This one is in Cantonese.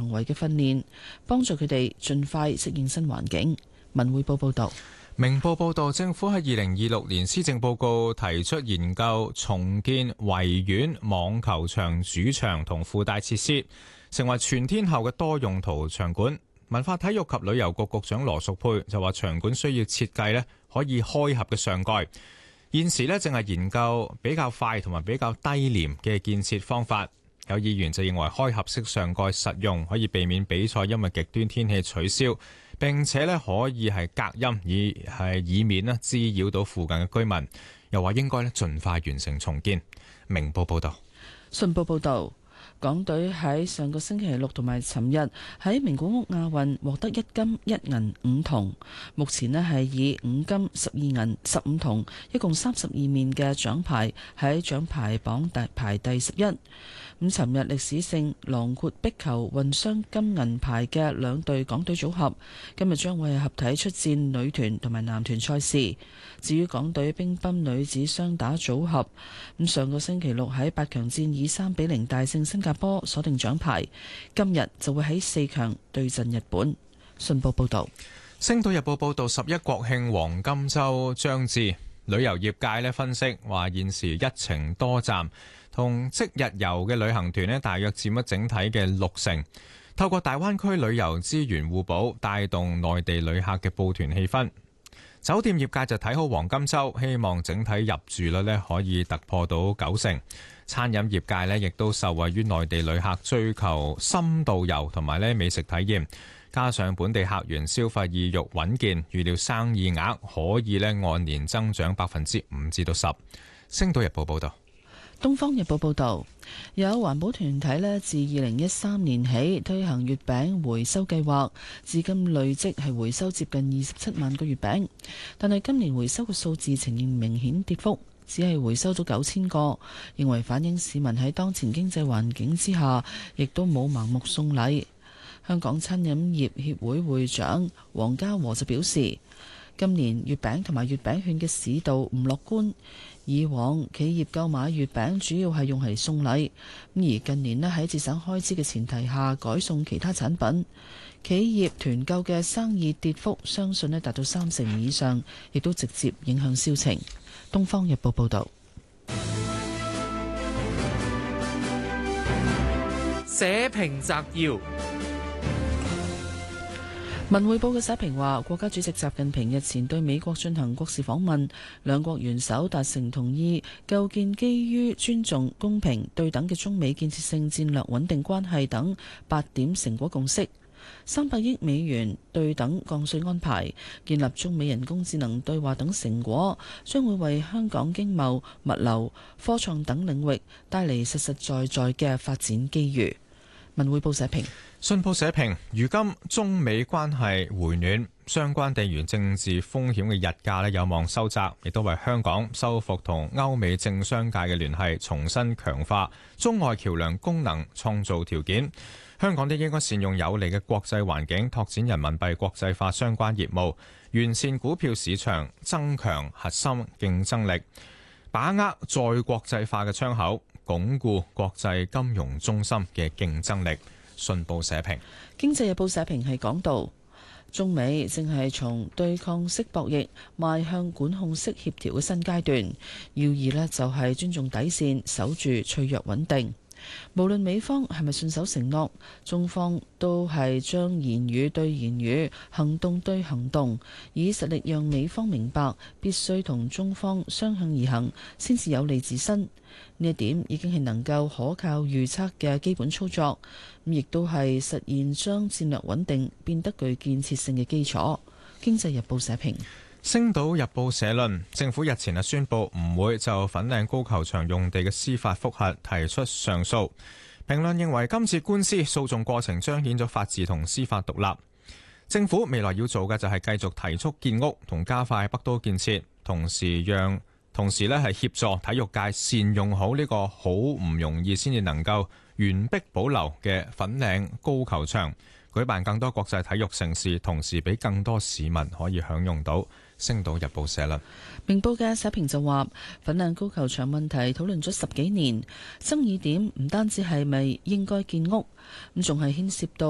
行為嘅訓練，幫助佢哋盡快適應新環境。文匯報報道。 明報報道，政府喺2026年施政報告提出研究重建維園網球場主場同附帶設施，成為全天候嘅多用途場館。文化體育及旅遊局局長羅淑佩就話，場館需要設計可以開合嘅上蓋。現時正係研究比較快同埋比較低廉嘅建設方法。有議員就認為開合式上蓋實用，可以避免比賽因為極端天氣取消，並且可以係隔音，以免滋擾到附近嘅居民。又話應該盡快完成重建。明報報道。 信報報導。港隊喺上個星期六同埋尋日喺名古屋亞運獲得1金1銀5銅，目前係以5金12銀15銅，一共32面嘅獎牌喺獎牌榜排第11。咁尋日歷史性囊括壁球混雙金銀牌嘅兩隊港隊組合，今日將會係合體出戰女團同埋男團賽事。至於港隊乒乓女子雙打組合，咁上個星期六喺8強戰以3-0大勝新加坡，鎖定獎牌。今日就會喺4強對陣日本。信報報道。 星島日報報道，11國慶黃金週將至，旅遊業界分析話，現時一程多站同即日遊嘅旅行團大約佔咗整體嘅60%。透過大灣區旅遊資源互補，帶動內地旅客嘅報團氣氛。酒店業界就睇好黃金週，希望整體入住率可以突破到90%。餐飲業界亦都受惠於內地旅客追求深度遊同埋美食體驗，加上本地客源消費意欲穩健，預料生意額可以按年增長5%至10%。星島日報報道。 東方日報報導，有環保團體自2013年起推行月餅回收計劃，至今累積係回收接近27萬個月餅，但係今年回收嘅數字呈現明顯跌幅，只係回收咗9000個，認為反映市民喺當前經濟環境之下，亦都冇盲目送禮。香港餐飲業協會會長黃家和就表示，今年月餅同埋月餅券嘅市道唔樂觀。以往企業購買月餅主要係用嚟送禮，而近年喺節省開支嘅前提下改送其他產品，企業團購嘅生意跌幅相信達到30%以上，亦都直接影響銷情。東方日報報道。 社評摘要。 文匯報嘅社評話，國家主席習近平日前對美國進行國事訪問，兩國元首達成同意，構建基於尊重、公平、對等嘅中美建設性戰略穩定關係等8點成果共識。300億美元對等降稅安排，建立中美人工智能對話等成果，將會為香港經貿、物流、科創等領域帶嚟實實在在嘅發展機遇。文匯報社評。 信報社評，如今中美關係回暖，相關地緣政治風險嘅日價有望收窄，亦都為香港修復同歐美政商界嘅聯繫，重新強化中外橋梁功能，創造條件。香港都應該善用有利嘅國際環境，拓展人民幣國際化相關業務，完善股票市場，增強核心競爭力，把握再國際化嘅窗口，鞏固國際金融中心嘅競爭力。信報社評。 經濟日報社評係講到，中美正係從對抗式博弈邁向管控式協調嘅新階段，要義就係尊重底線，守住脆弱穩定。無論美方係咪信守承諾，中方都係將言語對言語，行動對行動，以實力讓美方明白必須同中方相向而行，先至有利自身。呢一點已經係能夠可靠預測嘅基本操作，亦都係實現將戰略穩定變得具建設性嘅基礎。經濟日報社評。 星島日報社論，政府日前宣布唔會就粉嶺高球場用地嘅司法覆核提出上訴。評論認為今次官司訴訟過程彰顯咗法治同司法獨立。政府未來要做嘅就係繼續提速建屋同加快北都建設，同時係協助體育界善用好呢個好唔容易先至能夠原壁保留嘅粉嶺高球場，舉辦更多國際體育盛事，同時俾更多市民可以享用到。星島日報社論。 明報嘅社評就話，粉嶺高球場問題討論咗10幾年，爭議點唔單止係咪應該建屋，咁仲係牽涉到